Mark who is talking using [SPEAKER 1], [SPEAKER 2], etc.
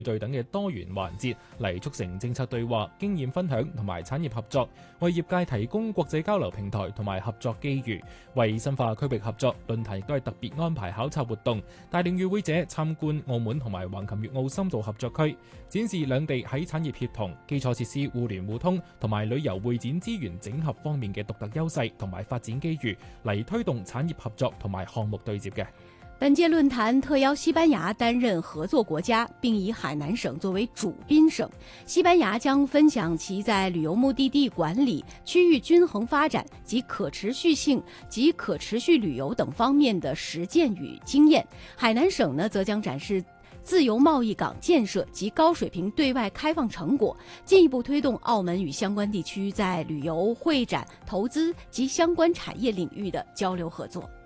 [SPEAKER 1] 序等嘅多元環節嚟促成政策對話、經驗分享同埋產業合作，為業界提供國際交流平台同埋合作機遇。為深化區域合作，論壇亦都係特別安排考察活動，帶領與會者參觀澳門同埋橫琴粵澳深度合作區，展示兩地喺產業協同、基礎設施互聯互通同埋旅遊會展資源整合方面嘅獨特優勢同埋發展機遇，嚟推動產業合作同埋項目對接嘅。
[SPEAKER 2] 本屆論壇特邀西班牙擔任合作國家，並以海南省作為主賓省。西班牙將分享其在旅遊目的地管理、區域均衡發展及可持續性及可持續旅遊等方面的實踐與經驗。海南省呢，則將展示自由貿易港建設及高水平對外開放成果，進一步推動澳門與相關地區在旅遊、會展、投資及相關產業領域的交流合作。